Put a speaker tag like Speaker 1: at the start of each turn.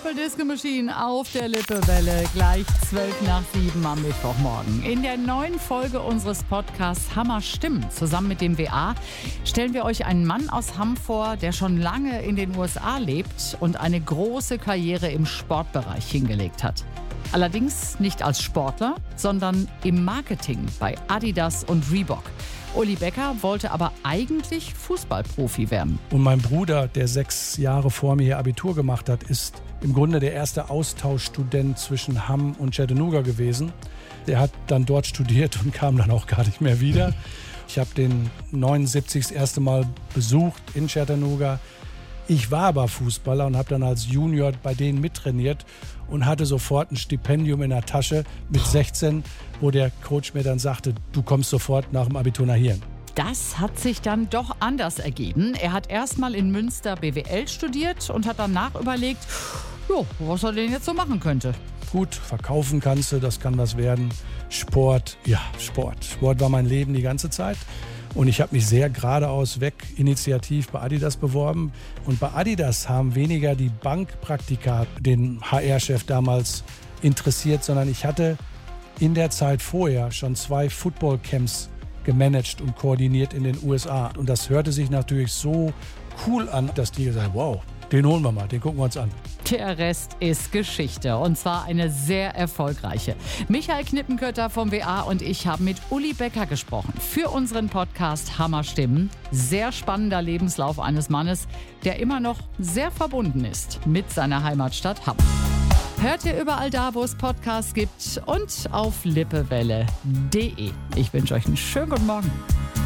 Speaker 1: Purple Disco Machine auf der Lippewelle, gleich 6:12 am Mittwochmorgen. In der neuen Folge unseres Podcasts Hammer Stimmen, zusammen mit dem WA, stellen wir euch einen Mann aus Hamm vor, der schon lange in den USA lebt und eine große Karriere im Sportbereich hingelegt hat. Allerdings nicht als Sportler, sondern im Marketing bei Adidas und Reebok. Uli Becker wollte aber eigentlich Fußballprofi werden.
Speaker 2: Und mein Bruder, der 6 Jahre vor mir hier Abitur gemacht hat, ist im Grunde der erste Austauschstudent zwischen Hamm und Chattanooga gewesen. Der hat dann dort studiert und kam dann auch gar nicht mehr wieder. Ich habe den 79 das erste Mal besucht in Chattanooga. Ich war aber Fußballer und habe dann als Junior bei denen mittrainiert und hatte sofort ein Stipendium in der Tasche mit 16, wo der Coach mir dann sagte, du kommst sofort nach dem Abitur nach hier.
Speaker 1: Das hat sich dann doch anders ergeben. Er hat erstmal in Münster BWL studiert und hat danach überlegt, was er denn jetzt so machen könnte.
Speaker 2: Gut, verkaufen kannst du, das kann was werden. Sport, ja, Sport. Sport war mein Leben die ganze Zeit. Und ich habe mich sehr geradeaus weg initiativ bei Adidas beworben. Und bei Adidas haben weniger die Bankpraktika den HR-Chef damals interessiert, sondern ich hatte in der Zeit vorher schon 2 Football-Camps gemanagt und koordiniert in den USA. Und das hörte sich natürlich so cool an, dass die gesagt haben, wow, den holen wir mal, den gucken wir uns an.
Speaker 1: Der Rest ist Geschichte und zwar eine sehr erfolgreiche. Michael Knippenkötter vom WA und ich haben mit Uli Becker gesprochen für unseren Podcast Hammer Stimmen. Sehr spannender Lebenslauf eines Mannes, der immer noch sehr verbunden ist mit seiner Heimatstadt Hamm. Hört ihr überall da, wo es Podcasts gibt und auf lippewelle.de. Ich wünsche euch einen schönen guten Morgen.